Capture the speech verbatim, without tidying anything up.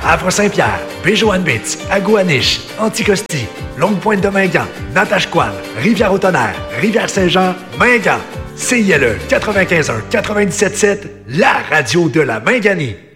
Havre-Saint-Pierre, Béjoanne-Bitz, Agouaniche, Anticosti, Longue-Pointe-de-Mingan, Natashquan, Rivière-au-Tonnerre, Rivière-Saint-Jean, Mingan. C I L E quatre-vingt-quinze un quatre-vingt-dix-sept sept, la radio de la Minganie.